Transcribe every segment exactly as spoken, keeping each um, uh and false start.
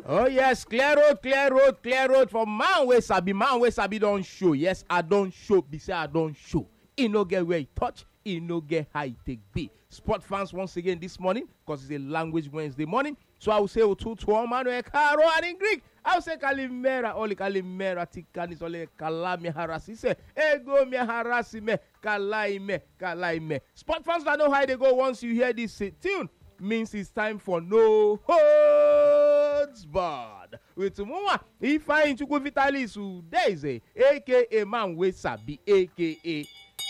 Oh yes, clear road, clear road, clear road for man wey sabi, man wey sabi don show. Yes, I don show, be say I don show. E no get where e touch, e no get how e take be. Sport fans once again this morning, because it's a language Wednesday morning. So I will say Ututu Omano Ekaro, and in Greek, I will say Kalimera, Oli Kalimera, Tikanis, Oli Kalami Harasi, say, Ego me harasi me, Kalai me, Kalai me. Sport fans that know how they go once you hear this uh, tune, means it's time for no holds barred. With Muma, if I into go Vitalis, who days, aka man we sabi, aka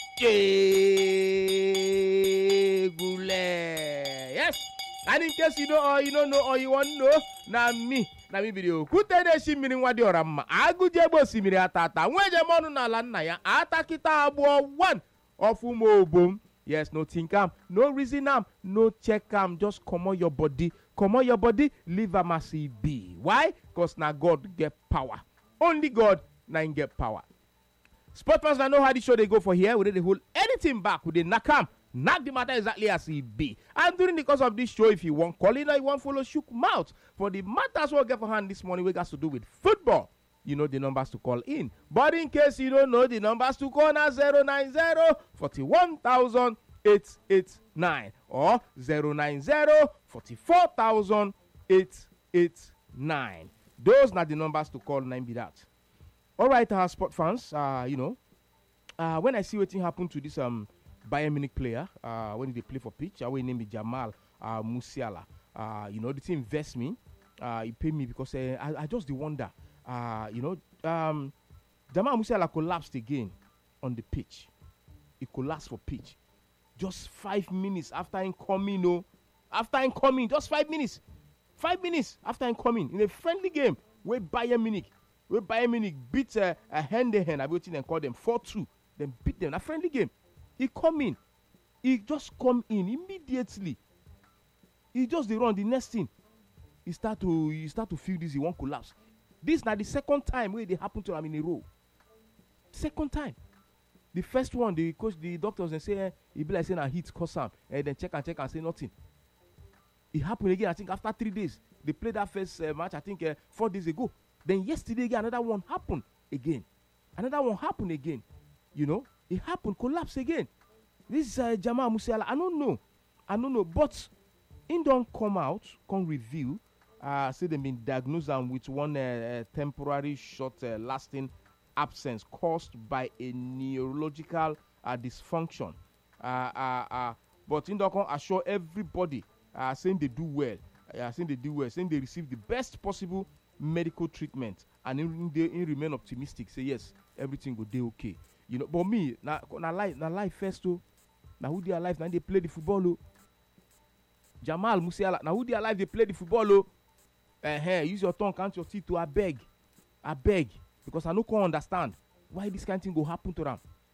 Jegule. Yes. And in case you know or you don't know or you want to know, na me, na me video. Kutene shimiri wadi orama. Agu jebo simiri atata. Mweje monu na lana ya. Ata kita abo one. Ofumo boom. Yes, no think am, no reason am, no check am. Just come on your body. Come on your body. Leave am as e be. Why? Because na God get power. Only God na him get power. Sport fans that know how the show they go for here. We they hold anything back. We they knock am. Knock the matter exactly as it be. And during the course of this show, if you want call in or you want follow Shook Mouth for the matters we'll get for hand this morning, we got to do with football. You know the numbers to call in. But in case you don't know the numbers to call now, zero nine zero, forty-one thousand, eight eight nine or zero nine zero, forty-four thousand, eight eight nine. Those are the numbers to call, nine be that. All right, our sport fans, uh, you know, uh, when I see what happened to this um. Bayern Munich player, uh, when they play for pitch, our name is Jamal uh, Musiala. Uh, you know, the team invest me, uh, he pay me because uh, I, I just the wonder, uh, you know, um, Jamal Musiala collapsed again on the pitch. He collapsed for pitch. Just five minutes after him coming, no, after him coming, just five minutes, five minutes after him coming in a friendly game where Bayern Munich, where Bayern Munich beat uh, a hand-to-hand, I will and call them four two, then beat them, a friendly game. He come in. He just come in immediately. He just they run the next thing. He start to he start to feel this. He won't collapse. This now the second time where they happen to him in a row. Second time. The first one, the coach, the doctors, and say eh, he be like saying a hit cause him, and then check and check and say nothing. It happened again. I think after three days they played that first uh, match. I think uh, four days ago. Then yesterday again another one happened again. Another one happened again. You know. It happened, collapse again. This is uh, Jamal Musiala. I don't know. I don't know. But he don't come out, come review. Uh, say they've been diagnosed with one uh, uh, temporary short-lasting uh, absence caused by a neurological uh, dysfunction. Uh, uh, uh, but he don't come assure everybody uh, saying they do well. Uh, saying they do well. Saying they receive the best possible medical treatment. And in, they in remain optimistic. Say yes, everything will be okay. You know, but me, na na life, na life first too. Now who they alive? Now they play the football. Oh. Jamal Musiala. Now who they alive? They play the football. Oh. Uh-huh. Use your tongue, count your teeth to I beg, I beg, because I no can understand why this kind of thing go happen to them.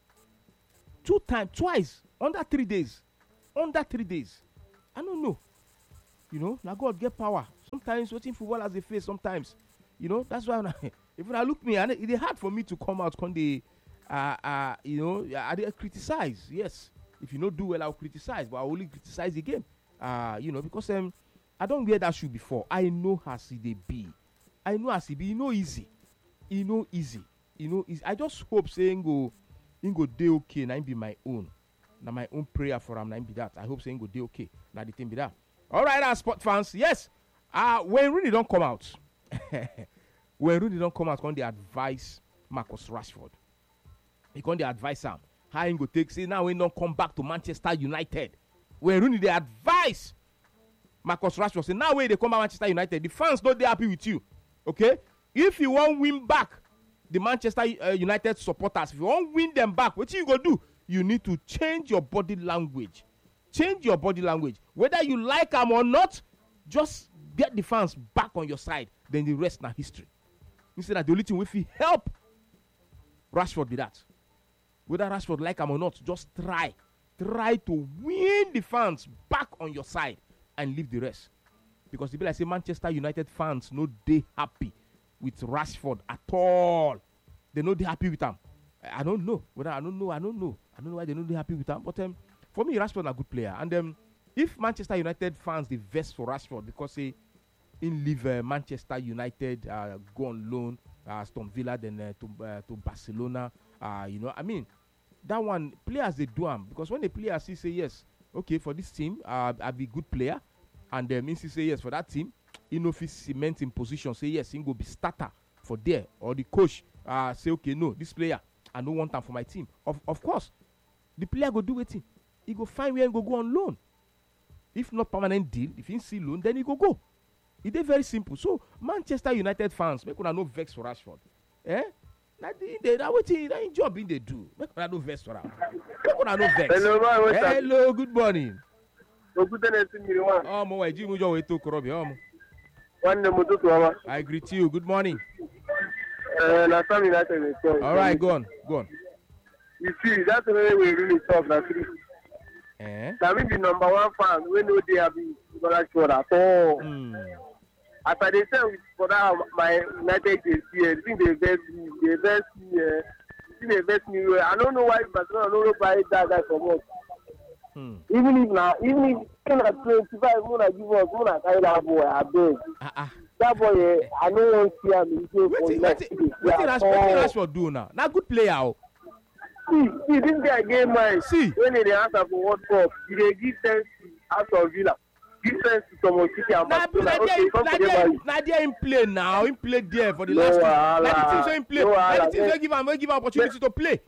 Two times, twice, under three days, under three days. I don't know. You know, now God get power. Sometimes watching football as a face. Sometimes, you know, that's why when I, if I look me, and it, it's hard for me to come out on the. Uh, uh, you know, I, I criticize. Yes, if you don't do well, I'll criticize, but I only criticize the game. Uh, you know, because um, I don't wear that shoe before. I know how see they be. I know how see be. You know, easy. You know, easy. You know, easy. I just hope saying go, go day okay. Now be my own. Now my own prayer for him. Now be that. I hope saying go day okay. Now the thing be that. All right, our sport fans. Yes. Uh when really don't come out, when really don't come out, on the advice Marcus Rashford. He can't advise him how he go take say now he don't come back to Manchester United. When Rooney they advise Marcus Rashford say now when they come back to Manchester United, the fans not they happy with you. Okay, if you want win back the Manchester uh, United supporters, if you want win them back, what you go do? You need to change your body language. Change your body language. Whether you like them or not, just get the fans back on your side. Then the rest now history. Instead of the only thing if you help Rashford be that. Whether Rashford like him or not, just try. Try to win the fans back on your side and leave the rest. Because the people like say Manchester United fans no they happy with Rashford at all. They no they happy with him. I don't know. Whether I don't know, I don't know. I don't know why they no they happy with him. But um, for me, Rashford is a good player. And um, if Manchester United fans they vest for Rashford because say in leave uh, Manchester United, uh, go on loan, uh, Aston Villa, then uh, to uh, to Barcelona. Uh, you know, I mean, that one players they do them because when the players see say yes, okay for this team, uh, I'll be good player, and then means he say yes for that team. You know, if he cement in position, say yes, he go be starter for there, or the coach uh, say okay, no, this player I don't want him for my team. Of of course, the player go do it. He go find where he go go on loan. If not permanent deal, if he see loan, then he go go. It is very simple. So Manchester United fans, make una no vex for Rashford. Eh? Na the they na wetin na job in they do. Make una no vex for am. Make una no vex. Hello, man. Hello, good morning. Good morning, everyone. Oh, mo wa ji mu jo we to korobi. Oh, mo. One day, Mutu Tuama. I greet you. Good morning. Uh, last time United is strong. All right, go on, go on. You see, that's the way we really talk. That's it. Eh? That means the number one fan, we know they have been Rashford at all. Mm. As I say for that, my United is here. I think they best me, they best me, uh, I think they best me. I don't know why, but I don't know why that guy from us. Hmm. Even if now, even if you at twenty-five, when I give us, when I carry that boy, I beg. Ah ah. That boy, uh, I don't want to see him. Wetin wetin wetin Rashford Rashford do now? Na good player o. See, see, this guy get mine. See. When they answer for World Cup, he dey give sense to Aston Villa. Give sense to Thomas City and Na Barcelona. na Okay, there come na to the there value. na there him play now. Him play there for the No last two. wahala. Na the things wey him play. No Na the wahala. things wey give am wey give am opportunity to play.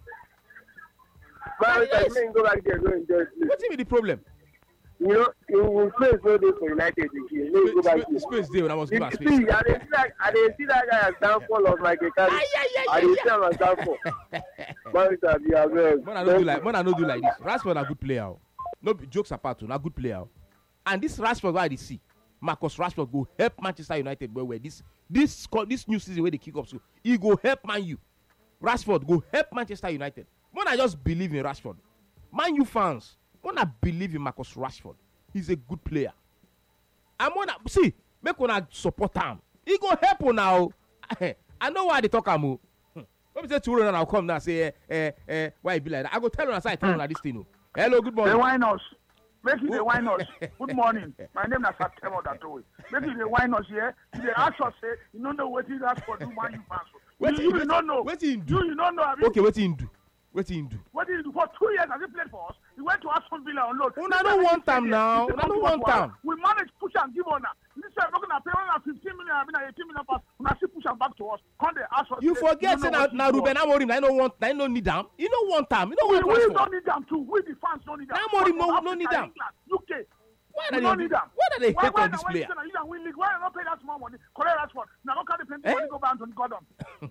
Man, yes. yes. Go back there, go enjoy play. Wetin be the problem? You know, he will play so day for United again. Let go back Space there. space dey when I must give am You space. see, I dey see that, I dey see that guy as downfall of like a carry. Ay ay I ay dey ay. see him as downfall. Man, it have been as well. Mona no do like Mona no do like this. Rashford na good player o. No be jokes apart o, na good player o. And this Rashford wey I dey see, Marcus Rashford go help Manchester United well well. This this this new season wey dey kick off so, he go help Man U. Rashford go help Manchester United. Mona just believe in Rashford. Man U fans, Mona believe in Marcus Rashford. He's a good player. And Mona see, make una support am. He go help una o. I know why they talk am o. Let me say tomorrow now I'll come now and say, eh, eh, eh, why it be like that? I go tell you, I tell you this thing. No. Hello, good morning. The wine us. Make it the wine us. Good morning. My name is Satemo Datoe. Make it the wine us here. They ask us, say, you don't know what he asked for, do man you pass. What You, you, you don't know. What he do? You, you don't know. Have you? Okay, what he do? What he do? What did he do? For two years, has he played for us? He went to Aston Villa on loan. Una don't want time now. Una don't want time. We managed push and give on. This time, we're going to pay one hundred fifteen million, I mean, eighteen million pass. Una still push and back to us. Come they ask us. You say, forget don't say know na what na he do. Ruben Amorim. I don't want. I don't need them. You don't want time. You don't We, want we Rashford. don't need them too. We the fans don't need them. Amorim no- But no Africa, need them. England, U K. Why We are don't they? need them. Why are they Why, hate why, on this why, player? why, you don't win league. Why not pay that small money? Correct Rashford. Now don't carry the plenty Eh? money go back to Gordon.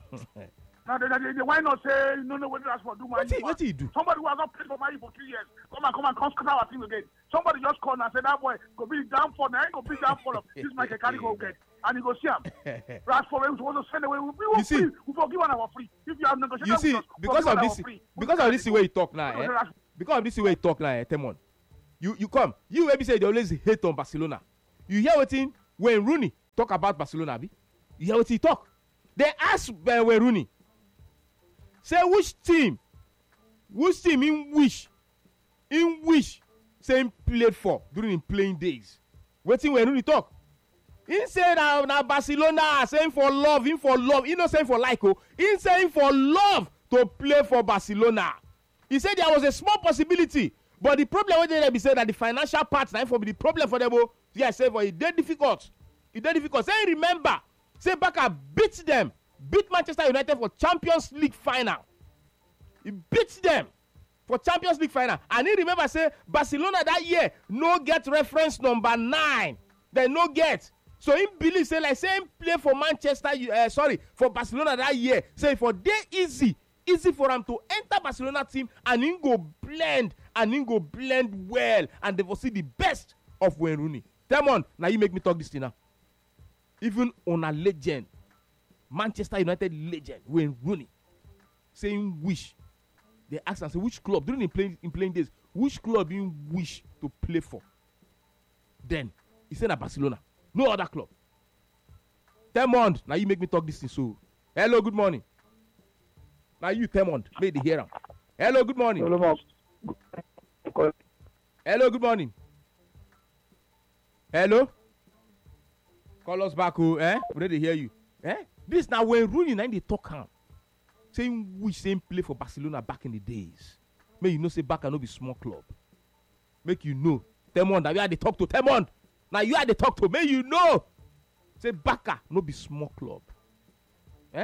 Now they, they, they, why not say you don't know what Rashford do? Man, What he what he do? Somebody who has not played for Man U for three years. Come and come and come scatter our team again. Somebody just called and said that boy go be downfall. Now he go be downfall of this Michael Carrick go get. And he go see him. Rashford we supposed to send away. We, we You will see- free. We forgive one our free. If you have negotiated You see, with us, because forgive of one this, our free. because of this way you talk now, We eh? go say Rashford. Because of this way you talk now, eh? Temon, you you come. You maybe say they always hate on Barcelona. You hear what in when Rooney talk about Barcelona, abi? You hear what he talk? They ask uh, when Rooney say which team, which team in which, in which say him played for during him playing days. Wetin when Rooney talk? He say na na Barcelona saying for love, him for love. He not saying for like oh. He saying for love to play for Barcelona. He said there was a small possibility, but the problem with them be say that the financial part na for be the problem for them. Oh, yes, say for it dey difficult. It dey difficult. Say remember, say Barca beat them, beat Manchester United for Champions League final. He beat them for Champions League final, and he remember say Barcelona that year no get reference number nine. They no get. So him believe say like say him play for Manchester, uh, sorry, for Barcelona that year. Say for dey easy, easy for him to enter Barcelona team and him go blend and him go blend well and they will see the best of Wayne Rooney. Come on, now you make me talk this thing now. Even on a legend, Manchester United legend Wayne Rooney, saying wish. They ask and say which club during in playing in playing days, which club you wish to play for? Then he said at Barcelona. No other club. Temond, now you make me talk this thing. So, hello, good morning. Now you, Temond, make the hear am. Hello, good morning. Hello, good morning. Hello. Call us back, oh, eh? We need to hear you. Eh? This now when Rooney and they talk am. Saying which same play for Barcelona back in the days. Make you know say back and no be small club. Make you know. Temond, that you had to talk to Temond. Now you had to talk to. Make you know. Say Baka no be small club. Eh?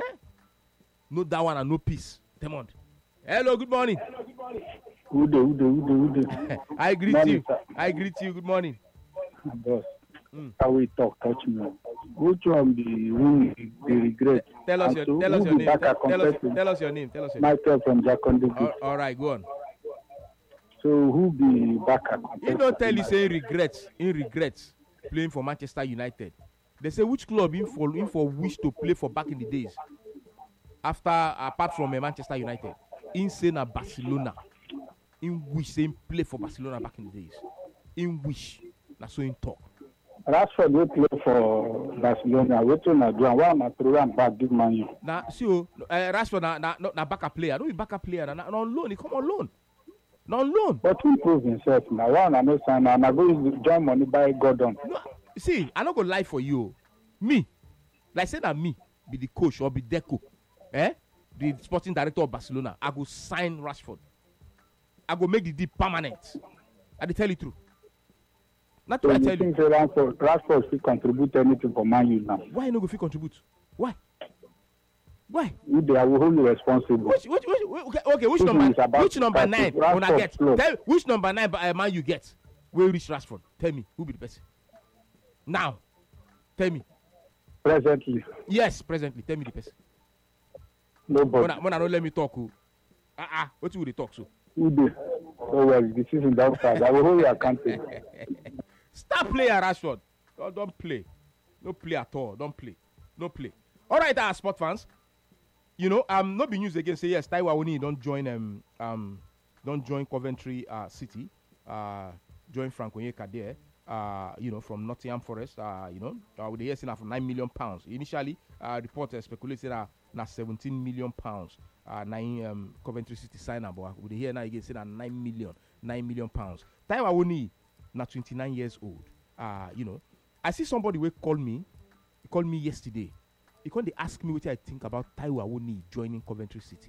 No that one and no peace. Temond. Hello, good morning. Hello, good morning. Good day, good day, good day, good day. I greet morning, you. Sir. I greet you. Good morning. Boss, Mm. how we talk, touch me. Which one be who they regret? Tell us And your so tell us who your be name. Baka Tell, tell us compared to tell us your name. Tell us your name. Michael from Jacondi. All, all right, go on. So who be Baka compared He don't tell you to say regrets. He regrets playing for Manchester United. They say which club in for in for wish to play for back in the days. After apart from uh, Manchester United, in say na Barcelona. In which same play for Barcelona back in the days. In which na so in talk. Rashford will play for Barcelona. What you do? Why am I throw am back give man you? Now see oh, uh, Rashford na na na, na backup player. Don't be backup player. Na, na on loan. He come on loan. Na on loan. But he improve himself now. Why am I no sign? And I go use join money buy Gordon. No, see, I not go lie for you. Me, like say that me be the coach or be Deco, eh? The sporting director of Barcelona. I go sign Rashford. I go make the deal permanent. I dey tell you true. Not So what I you tell you. think say Rashford, Rashford should contribute anything for Man U now? Why you no go fit contribute? Why? Why? Who they are hold you responsible? Which which which which- okay, okay which This number is about which number nine Rashford una get? club. Tell which number nine uh, man you get? Where reach Rashford? Tell me who be the person? Now, tell me. Presently, Yes, presently. Tell me the person. nobody. When I, when I don't let me talk, oh. Ah ah, what you dey talk so? Who they? Oh well, the season down fast. I will hold you accountable. Star player Rashford. Don't, don't play. No play at all. Don't play. No play. All right, our sport fans. You know, um, not be news again. Say yes, Taiwo Awoniyi don't join um um don't join Coventry uh, City. Uh, join Frank Onyeka there. Uh, you know, from Nottingham Forest. Uh, you know, uh, with the year for nine million pounds. Initially, uh, reporters speculated that na seventeen million pounds. Uh, nine um Coventry City sign up, but with the year now again say that nine million, nine million pounds. Taiwo Awoniyi na twenty-nine years old. Uh, you know, I see somebody will call me. He called me yesterday. He can't they ask me what I think about Taiwo Awoniyi joining Coventry City.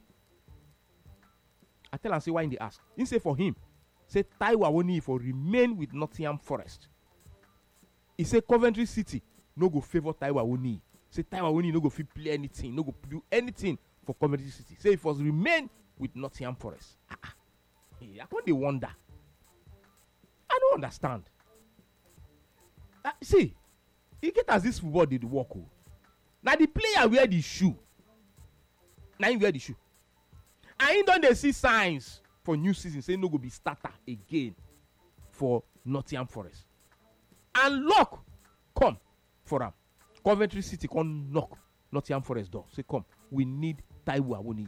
I tell him say why they ask. He say for him, say Taiwo Awoniyi for remain with Nottingham Forest. He say Coventry City no go favor Taiwo Awoniyi. Say Taiwo Awoniyi no go fit play anything, no go do anything for Coventry City. Say he first remain with Nottingham Forest. Ah, ah. Hey, I can't they wonder. I don't understand. Uh, see, you get as this football did work. Oh. Now the player wear the shoe. Now he wear the shoe. And he don't they see signs for new season say no go be starter again for Nottingham Forest. And luck come for him. Coventry City come knock Nottingham Forest door. Say come, we need Taiwo Awoniyi.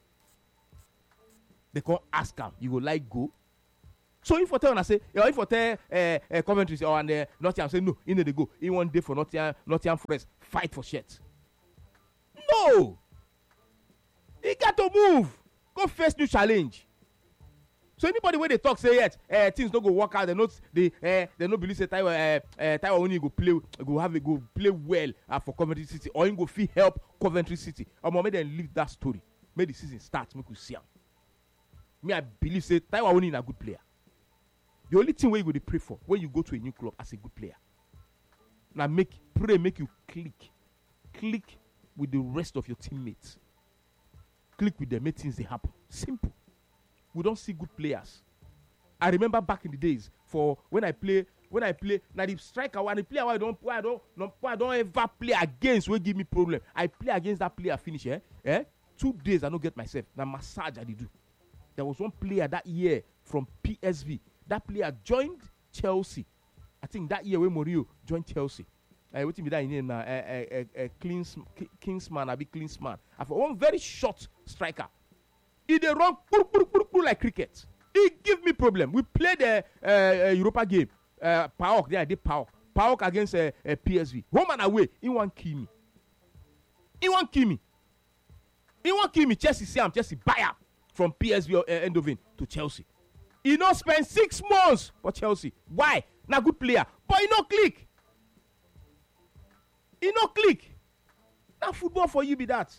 They come ask him, you go like go? So if I tell and say, or if I tell uh, uh, Coventry or and uh, Nottingham say no, in they go. In one day for Nottingham, Nottingham Forest fight for shit. No, he got to move. Go face new challenge. So anybody where they talk say yet, uh, things don't go work out. They not they uh, they not believe say Taiwo uh, uh, Taiwo Awoniyi go play go have a go play well uh, for Coventry City or he go fit help Coventry City. Um, make them leave that story. Make the season start. Make we see him. Me I believe say Taiwo Awoniyi is a good player. The only thing where you go to pray for when you go to a new club as a good player. Now make pray make you click, click with the rest of your teammates. Click with them, make things they happen. Simple. We don't see good players. I remember back in the days for when I play when I play now the striker when I play I don't I don't no, I don't ever play against will give me problem. I play against that player finish eh? Eh? Two days I don't get myself. Now massage I did do. There was one player that year from P S V. That player joined Chelsea. I think that year when Mourinho joined Chelsea. Uh, what me that in name now? Uh, uh, uh, uh, Klins, K- Kingsman, I be Klinsman. I for one very short striker. He dey run like cricket. He give me problem. We played the uh, uh, Europa game. Uh, Paok, there I did Paok. Paok against uh, uh, P S V. One man away. He won't kill me. He won't kill me. He won't kill me. Chelsea see him. Chelsea buy up from P S V uh, Eindhoven to Chelsea. He no spend six months for Chelsea. Why? Na good player, but he no click. e no click. Na football for you be that.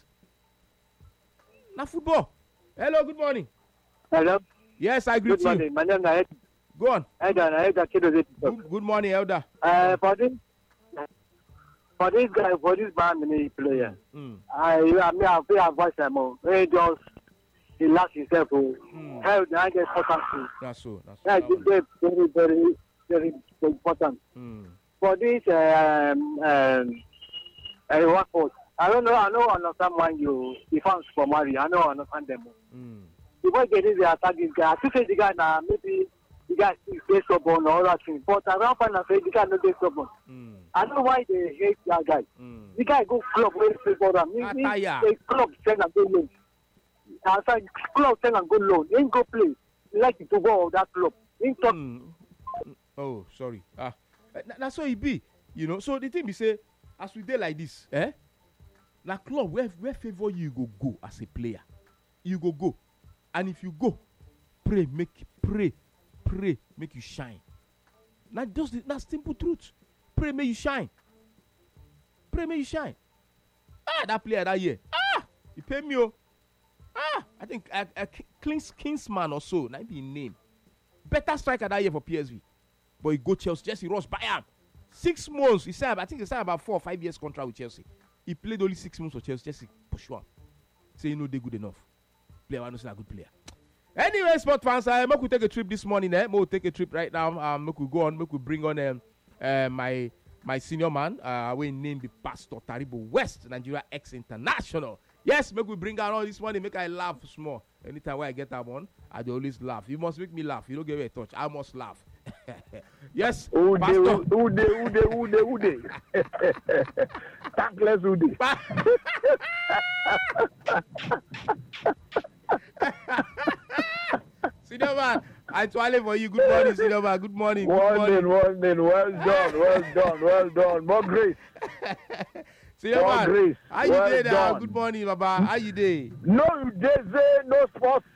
Na football. Hello, good morning. Hello. Yes, I greet Good morning. you. My name is Ed. Go on. Elder, Elder Kido. Good, good morning, Elder. Uh, for this, for this guy, for this man, the player, Mm. I, I mean, I feel advice him. He just relax himself. Mm. Health, I get important. That's so. That's so. I That think one. that's very, very, very important. Mm. For this, um, um, uh, workforce, I don't know. I don't understand why you defense for Mali. I don't understand them. Mm. Before getting the attack this guy, I think say the guy now maybe the guy is very stubborn or other thing. But I don't find out say the guy not very stubborn. Mm. I don't know why they hate that guy. Mm. The guy go club where he play for them. He, he, Ataya. he club send and go loan. Outside club send and go loan. He ain't go play. He like to go of that club. He talk. Mm. Oh, sorry. Ah, uh, that's how it be. You know. So the thing be say, as we dey like this, eh? Na club where where favor you go go as a player, you go go, and if you go, pray make pray, pray make you shine. Na just the, na simple truth. Pray make you shine. Pray make you shine. Ah, that player that year. Ah, he pay me oh. Ah, I think a uh, uh, Kings Kingsman or so. Na be him name. Better striker that year for P S V. But he go Chelsea. Jesse Ross buy him. Six months. He signed. I think he signed about four or five years contract with Chelsea. He played only six months for Chelsea. Chelsea push one. Say you know they good enough. Player, I know say a good player. Anyway, sport fans, uh, make we take a trip this morning. Eh? Make we take a trip right now. Um, make we go on. Make we bring on um, uh, my my senior man. Uh, we name the Pastor Taribo West, Nigeria X International. Yes, make we bring out all this money. Make I laugh small. Anytime when I get that one, I do always laugh. You must make me laugh. You don't give me a touch. I must laugh. Yes, Ude, Pastor. ude, ude, ude, ude. Thankless ude. Senior man, I twirl for you. Good morning, senior man. Good morning. Good One morning. in, one in. Well done, well done, well done. More grace. Senior More man, grace. how you Well dey now? done. Good morning, Baba. How you dey? No Udeze, no sports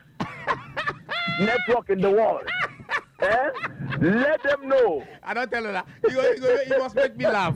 network in the world. Eh? Let them know. I don't tell her that. You, go, you, go, you must make me laugh.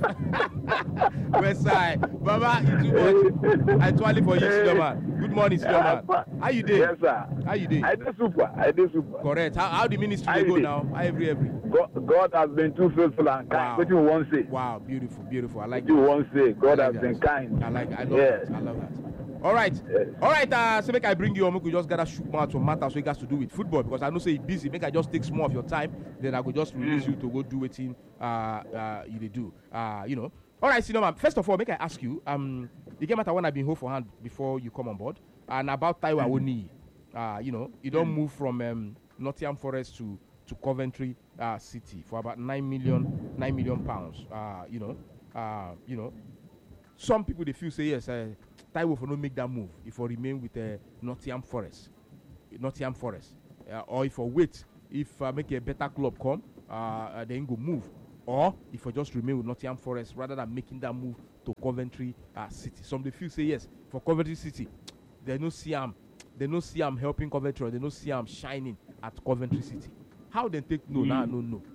West side. Baba, you too much. I twirl for you, senior man. Good morning, senior man. How you dey? Yes, sir. How you dey? I did super. I did super. Correct. How, how the ministry How dey you go dey? now? How every every? God, God has been too faithful and kind. Wow. What you want to say? Wow, beautiful, beautiful. I like What you that. want to say? God I has like been that. kind. I like I love Yes. that. I love that. All right. Yes. All right, uh, so make I bring you on, make we just gather shoot mouth on matters so it has to do with football because I know say you busy. Make I just take some more of your time, then I will just release you to go do what in, uh, uh, you dey do. Uh, you know. All right, senior man. First of all, make I ask you, um, the game matter when I've been hold for hand before you come on board, and about Taiwo Awoniyi. Uh, you know, you don't move from um, Nottingham Forest to to Coventry uh, City for about nine million nine million pounds. Uh, you know, uh, you know. Some people they feel say yes, uh, Taiwo for not make that move if I remain with uh, Nottingham Forest, Nottingham Forest, uh, or if I wait if uh, make a better club come, uh, uh, then go move, or if I just remain with Nottingham Forest rather than making that move to Coventry uh, City. Some they feel say yes for Coventry City, they no see am, they no see am helping Coventry, or they no see am shining at Coventry City. How they take no? Mm. Nah, no, no.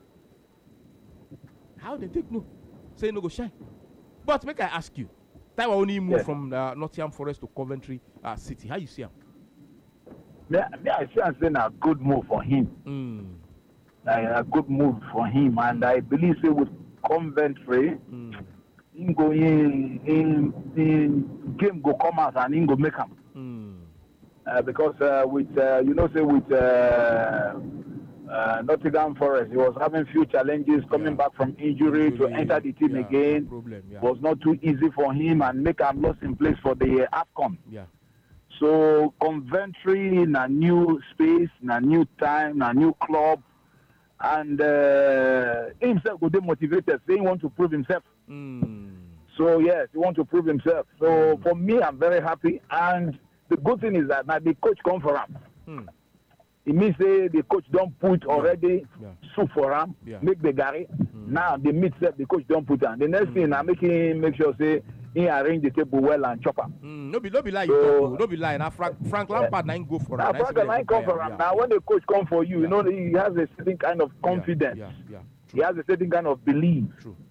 How they take no? Say no go shine. But make I ask you, Taiwo only moved yes. from uh, Nottingham Forest to Coventry uh, City. How you see him? Me, me I see I'm saying a good move for him. Mm. Uh, a good move for him, and I believe say with Coventry, Mm. him go in, in, in game go come out and him go make him. Mm. Uh, because uh, with uh, you know say with uh, uh, Nottingham Forest, he was having few challenges coming Yeah. back from injury to Injury, enter the team yeah, again. no problem, yeah. Was not too easy for him and make him lost in place for the uh, AFCON. Yeah. So Coventry in a new space, in a new time, in a new club, and uh, himself would be motivated, saying he want to prove himself. Mm. So yes, he want to prove himself. So for me, I'm very happy. And the good thing is that now the coach come for him. Mm. It means say the coach don't put already Yeah. soup for him, Yeah. make the gary. Now the meat set the coach don't put on. The next thing I make him make sure say he arrange the table well and chop am. Mm. No be no be lie you So- talk. No be lie. Now Frank Frank Lampard now go for Now it. Frank and I come for him. Now when the coach come for you, you Yeah. know he has a certain kind of confidence. Yeah, yeah, yeah. He has a certain kind of belief. True, true.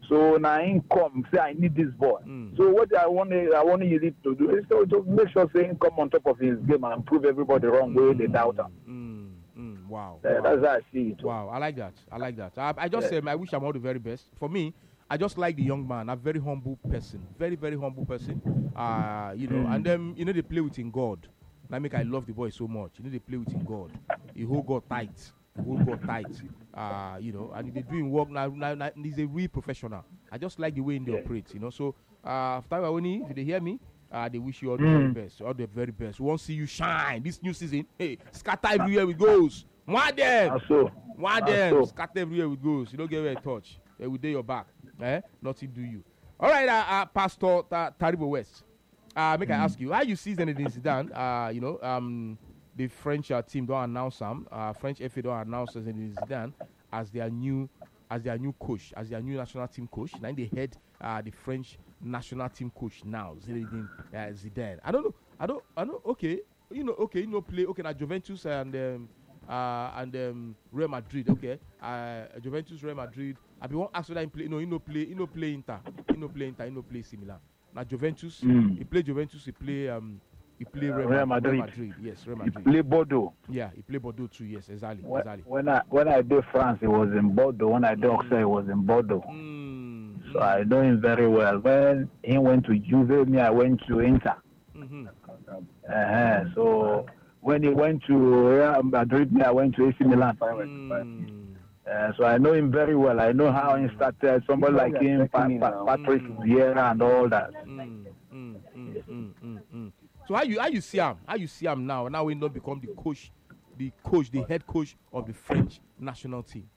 So now income say I need this boy. Mm. So what I want I want you to do is to, to make sure say him come on top of his game and prove everybody wrong way they doubt him. Mm, mm, wow. Uh, wow. That's how I see it. Wow, I like that. I like that. I, I just Yeah. um, I wish I'm all the very best. For me, I just like the young man, a very humble person, very very humble person. Uh, you know, and then you know they play within God. That make I love the boy so much. You know they play within God. He hold God tight. He hold God tight. Uh, you know, and they doing work now. Now, now he's a real professional. I just like the way they Yeah. operate. You know, so uh, Taiwanese, if they hear me, uh, they wish you all the very best, all the very best. We want to see you shine this new season. Hey, scatter everywhere we goes. One them. And so, One and them, so, scatter everywhere we goes. You don't get where it touch. They will day your back. Eh? Nothing do you. All right, uh, uh, Pastor Ta- Taribo West. Uh, make I ask you, how you see Zinedine Zidane? Uh, you know, um, the French uh, team don't announce him. Uh, French F A don't announce Zinedine Zidane as their new, as their new coach, as their new national team coach. Now they head uh, the French national team coach now, Zinedine uh, Zidane. I don't know. I don't. I don't. Okay, you know. Okay, you know, play. Okay, now Juventus and um, uh, and um, Real Madrid. Okay, uh, Juventus, Real Madrid. I be want ask whether he play. No, he no play. He no play Inter. He no play Inter. He no play C Milan. Now Juventus, Mm. he play Juventus. He play um, he play Uh, Real, Real Ma- Real Madrid. Madrid. Yes, Real he Madrid. play Bordeaux. Yeah, he play Bordeaux too. Yes, exactly, When, exactly. when I when I did France, it was in Bordeaux. When I did Auxerre, it was in Bordeaux. Mm, So I know him very well. When he went to Juve, me I went to Inter. mm-hmm. Uh-huh. So when he went to Real Madrid, me I went to A C Milan. Mm. Uh, so I know him very well. I know how he started. Somebody like him, pa- pa- Patrick Vieira, and all that. Mm, mm, mm, mm, mm, mm. So how you how you see him? How you see him now? Now we not become the coach, the coach, the head coach of the French national team.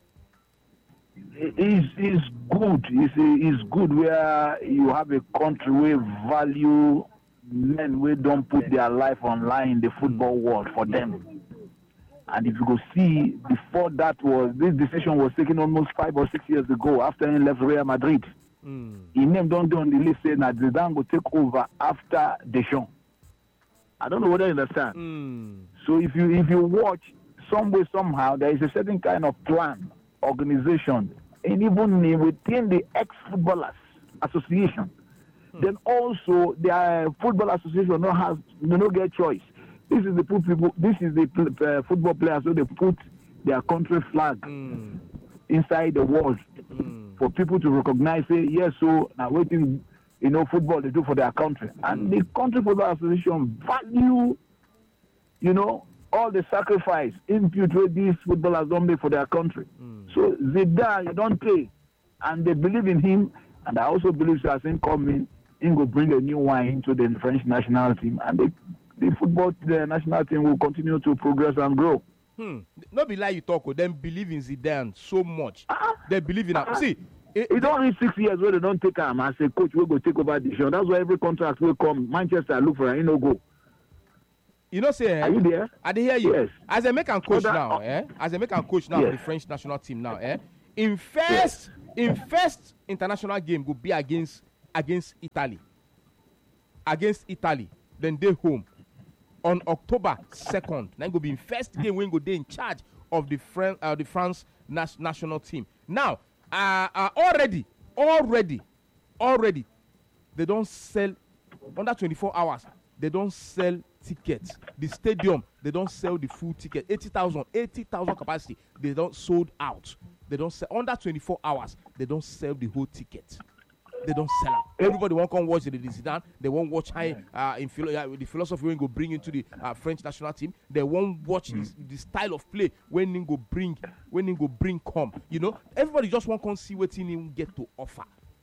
He's, he's good. He's, he's good where you have a country where value men who don't put their life online in the football world for them. And if you go see, before that was, this decision was taken almost five or six years ago after he left Real Madrid. Mm. He named on the list saying that Zidane will take over after Deschamps. I don't know whether you understand. Mm. So if you if you watch, some way somehow there is a certain kind of plan, organization, and even within the ex-footballers association. Hmm. Then also the football association no has no, no get choice. This is the put people. This is the uh, football players so they put their country flag Mm. inside the walls Mm. for people to recognize. Say yes, so now waiting. You know, football they do for their country, and the country football association value, you know, all the sacrifice input where these footballers don't make for their country. Mm. So Zidane, you don't pay, and they believe in him, and I also believe as him coming, he will bring a new wine into the French national team, and the, the football the national team will continue to progress and grow. Hmm. No be lie you talk. Oh, them believe in Zidane so much. Ah, They believe in him. ah. See, it, It don't reach six years where they don't take him as a coach. We go take over the show. That's why every contract will come. Manchester look for him, he no go. you know say. Eh, Are you there? I dey hear you. Yes. As a make and coach Other- now, eh? As a make and coach now Yes. for the French national team now, eh? In first, in first international game go be against against Italy. Against Italy, then they home on October second. Then go be in first game when go they in charge of the Fran- uh, the France nas- national team. Now, uh, uh, already, already, already, they don't sell under twenty-four hours. They don't sell tickets. The stadium, they don't sell the full ticket. eighty thousand, eighty thousand capacity. They don't sold out. They don't sell under twenty-four hours. They don't sell the whole ticket. They don't sell out. Everybody won't come watch the Zidane. They won't watch how uh, in philo- uh, the philosophy when go bring into the uh, French national team. They won't watch mm. the, the style of play when he go bring when he go bring come. You know, everybody just won't come see what he get to offer.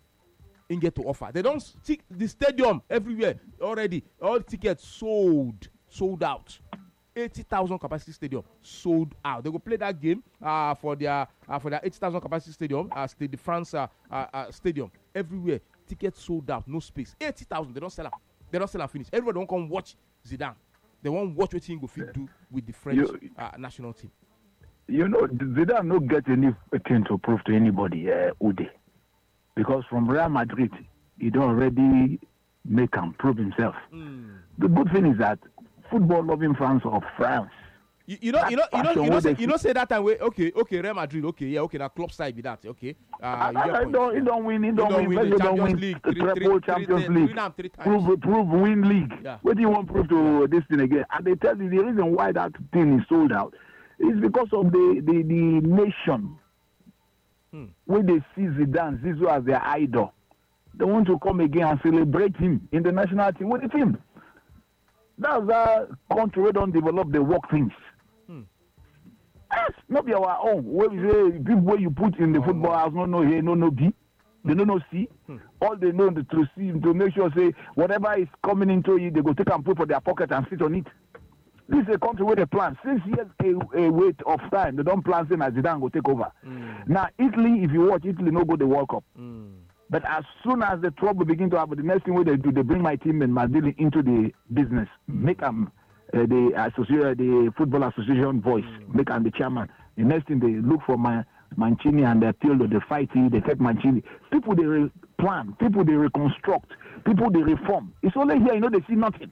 In get to offer. They don't stick the stadium everywhere already. All tickets sold, sold out. eighty thousand capacity stadium sold out. They go play that game uh, for their uh, for their eighty thousand capacity stadium, uh, Stade de France uh, uh, uh, stadium. Everywhere tickets sold out, no space. eighty thousand. They don't sell out. They don't sell out finish. Everybody won't come watch Zidane. They won't watch what he go fit do with the French You- uh, national team. You know, Zidane not get anything to prove to anybody, uh, Ude. Because from Real Madrid, he don't already make and prove himself. Mm. The good thing is that football loving fans of France, You, you know, That you know, you know, passion you know, wey say, dey you know, say that time. Wait, okay, okay, Real Madrid, okay, yeah, okay, now club side be that, okay. Uh, you get I point. don't, he Yeah. don't win. He He don't, don't win. win He the don't Champions win. League, The three- triple three- Champions three- League. three now, three times. Prove, prove, win league. Yeah. What do you want prove to this thing again? And they tell you the reason why that thing is sold out is because of the the, the nation. Hmm. When they see Zidane, Zizou as their idol, they want to come again and celebrate him in the national team with the team. That's a country where don't develop the work things. Hmm. Yes, not be our own. Where we say people where you put in the Oh, football no. house, no no here, no no B. They don't know C. Hmm. All they know is to see to make sure say whatever is coming into it, they go take and put for their pocket and sit on it. This is a country where they plan. Six years a, a wait of time, they don't plan saying that Zidane go take over. Mm. Now Italy, if you watch Italy, no go the World Cup. Mm. But as soon as the trouble begin to happen, the next thing what they do, they bring my team and Madrid into the business, make them uh, the associate, the football association voice, make them the chairman. The next thing they look for my Mancini and they tell they fight it, they take Mancini. People they re- plan, people they reconstruct, people they reform. It's only here, you know, they see nothing.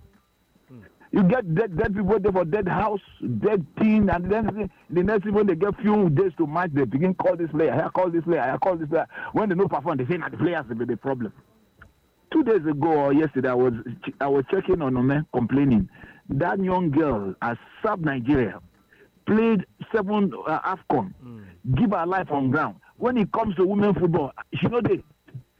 You get dead, dead people there for dead house, dead team, and then the next thing when they get few days to match, they begin call this player, I call this player, I call this player. When they no perform, they say that the players will be the problem. Two days ago or yesterday, I was I was checking on Ome, complaining that young girl at Sub Nigeria played seven uh, AFCON, Mm. give her life on ground. When it comes to women football, she know they.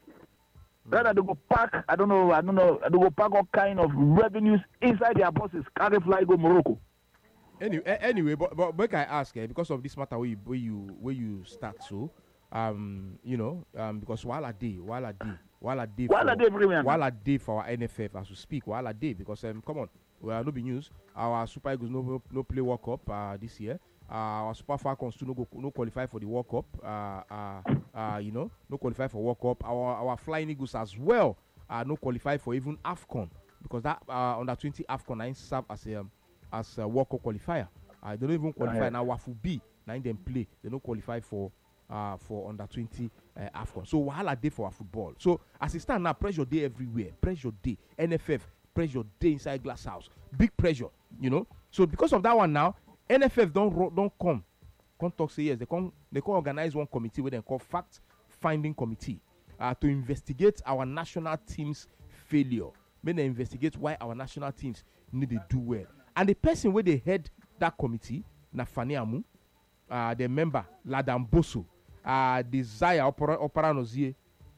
Rather they go pack, I don't know, I don't know, they go pack all kind of revenues inside their buses, carry fly go Morocco. Anyway, anyway, but but make I ask, eh, because of this matter where you where you where you start so, um, you know, um, because while a day, while a day, while a day, While a day everywhere now. while a day for our N F F as we speak, while a day, because um, come on, well, no be news. Our Super Eagles no no, no play World Cup uh, this year. Uh, our Super Falcons too no go no qualify for the World Cup. Uh, uh, uh, you know, no qualify for World Cup. Our our Flying Eagles as well uh, no qualify for even AFCON because that uh, under twenty AFCON I serve as a um, as a World Cup qualifier. Uh, they don't even qualify Right. now. Wafu B now them play. They don't qualify for uh for under twenty uh, AFCON. So wahala day for our football. So as it stand now, pressure day everywhere. Pressure day. N F F pressure day inside glass house. Big pressure. You know. So because of that one now, N F F don't ro- don't come. Come talk say yes. They come. They can organize one committee where they call fact finding committee uh, to investigate our national team's failure. May they investigate why our national teams need to do well. And the person where they head that committee, na Fani Amu, uh, the member Ladam Boso, uh, the Zaya Opera Operanozie,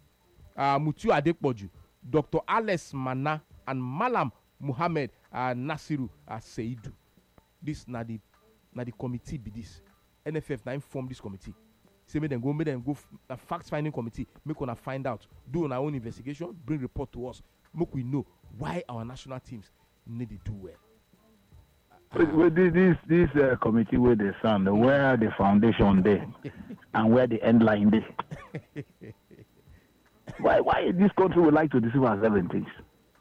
uh, Mutiu Adekboju, Doctor Alex Mana, and Malam Muhammad uh, Nasiru uh, Seidu. This na the na the committee be this. N F F now inform this committee. Say make them go, make them go. F- a fact finding committee make una find out, do our own investigation, bring report to us, make we know why our national teams need to do well. With, with this this, this uh, committee where they stand, where the foundation there, and where the end line there. why why this country would like to deceive us seven things?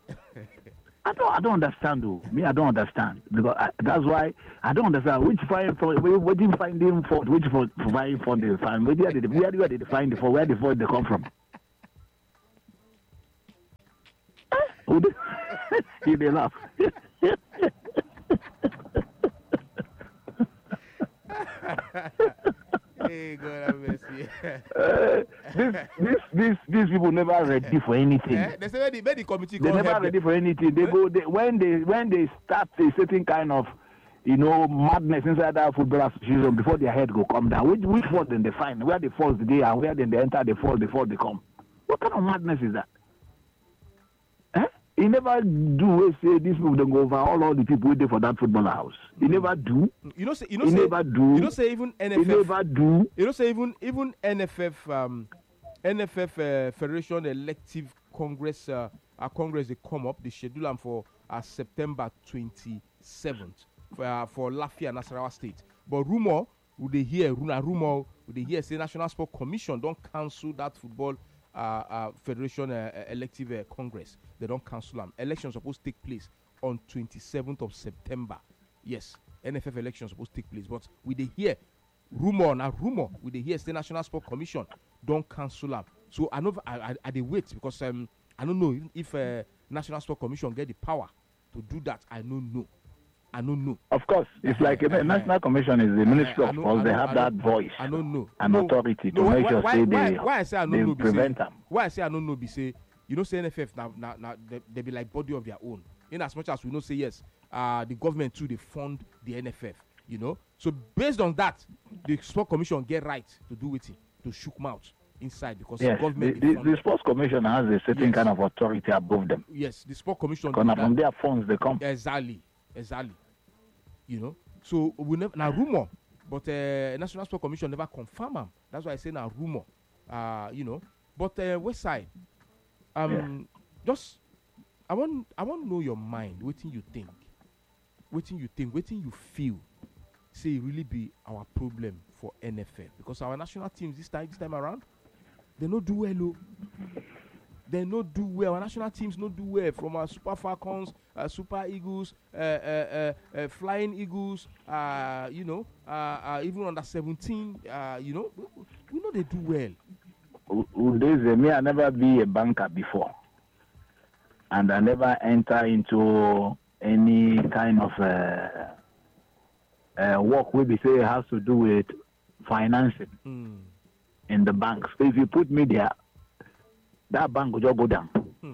I don't I don't understand though. Me I don't understand because I, that's why I don't understand which find for where did find them for which for find for the find where did they where did they find the for where the for they come from? Who they- He they laugh. Hey, God have mercy. Uh, this, this, this, these people never ready for anything. Eh, they say when the, when the committee They come never help ready them. for anything. They go they, when they when they start a certain kind of, you know, madness inside that football association before their head go come down. Which which fault then they find? Where they fall today and where then they enter the fall before they come? What kind of madness is that? Eh? He never do we say these people don't go over all, all the people waiting for that football house. He never do. You know, say, you know, He say, never do. You know, say even N He F F. never do. You know, say even even N F F, um, N F F uh, Federation Elective Congress, uh, uh, Congress they come up. They schedule them for uh, September twenty seventh for uh, for Lafia Nasarawa State. But rumor, would they hear? Runa rumor, would they hear? Say National Sport Commission don't cancel that football uh, uh, Federation uh, uh, Elective uh, Congress. They don't cancel them. Elections supposed to take place on twenty seventh of September. Yes, N F F elections supposed to take place, but we they hear rumor na rumor we dey hear say National Sport Commission don cancel am. So I know I I, I dey wait because um I don't know if uh, National Sport Commission get the power to do that. I don't know. I don't know. Of course, it's like a National Commission is the Ministry of Sports. They have that voice I don't know. and no, authority no, to why, make sure why, say why, they, why I say I don't they know be prevent say, them. Why I say I don't know be say, you know, say N F F now, now, now they, they be like body of their own. In as much as we know, say yes, uh, the government too they fund the N F F. You know, so based on that, the Sport Commission get right to do it to shook mouth inside because Yes, the government. the, the, the Sports Commission has a certain Yes. kind of authority above them. Yes, the Sport Commission. Because from their funds they come. Exactly, exactly. You know, so we never now rumor, but uh, National Sport Commission never confirm them. That's why I say now rumor. Uh, you know, but uh, West Side, um, yeah. just I want I want to know your mind. What you think? What you think? What you feel? Say it really be our problem for N F F because our national teams this time this time around they no do well. Oh. They no do well. Our national teams no do well. From our Super Falcons, uh, Super Eagles, uh, uh, uh, uh, Flying Eagles, uh, you know, uh, uh, even under seventeen, uh, you know, we, we know they do well. Udeze, me, I never be a banker before, and I never enter into any kind of uh, uh, work where we say it has to do with financing Mm. in the banks. So if you put me there, that bank will just go down. Hmm.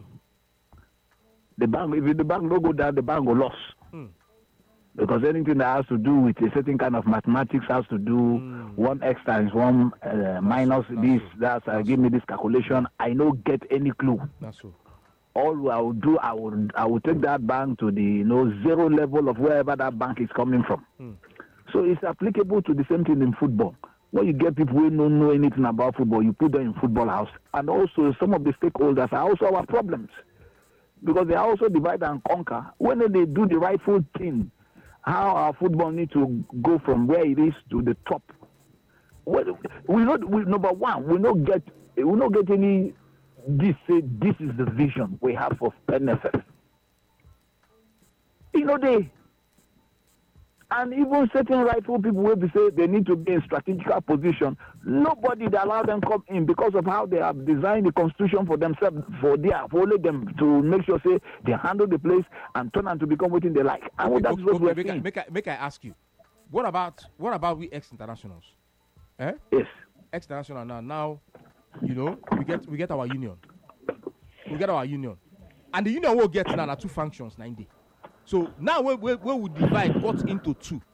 The bank, if the bank don't go down, the bank will lose. Hmm. Because anything that has to do with a certain kind of mathematics has to do Mm. one x times one uh, minus that's this, so. that's, uh, That's give so. me this calculation. I don't get any clue. That's so. All I will do, I will, I will take that bank to the you know zero level of wherever that bank is coming from. Hmm. So it's applicable to the same thing in football. When you get people who don't know anything about football, you put them in football house. And also some of the stakeholders are also our problems. Because they also divide and conquer. When they do the rightful thing, how our football needs to go from where it is to the top. Well, we not we, number one, we not get we not get any this say this is the vision we have for N F F. You know they and even certain rightful people will be say they need to be in strategical position. Nobody that allow them come in because of how they have designed the constitution for themselves, for their for only them to make sure say they handle the place and turn out to become what they like. And Okay, that's okay, what okay, we're make, I, seeing. make, I, make I ask you, what about what about we ex-internationals? Eh? Yes. Ex-international now, now, you know, we get we get our union. We get our union. And the union will get now, now two functions, ninety. So now we we we will divide what into two.